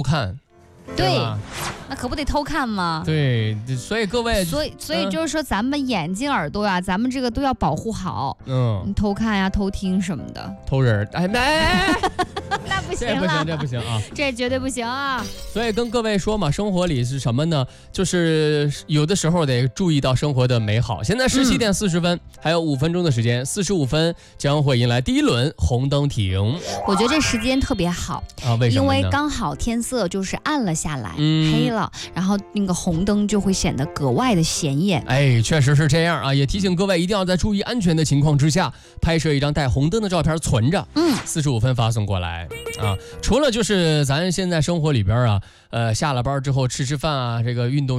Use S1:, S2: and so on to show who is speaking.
S1: 看。
S2: 对，
S1: 吧
S2: 那可不得偷看吗？
S1: 对，所以各位，
S2: 所以就是说，咱们眼睛、耳朵呀，咱们这个都要保护好。你偷看呀、偷听什么的，
S1: 偷人，哎，
S2: 那不行了，
S1: 这不行啊，
S2: 这绝对不行啊！
S1: 所以跟各位说嘛，生活里是什么呢？就是有的时候得注意到生活的美好。现在17点40分，还有5分钟的时间，45分将会迎来第一轮红灯停。
S2: 我觉得这时间特别好
S1: 啊，为什么呢？
S2: 因为刚好天色就是暗了下来，黑了，然后那个红灯就会显得格外的显眼。
S1: 哎，确实是这样啊！也提醒各位一定要在注意安全的情况之下，拍摄一张带红灯的照片存着，45分发送过来啊。除了就是咱现在生活里边啊，下了班之后吃饭啊，这个运动。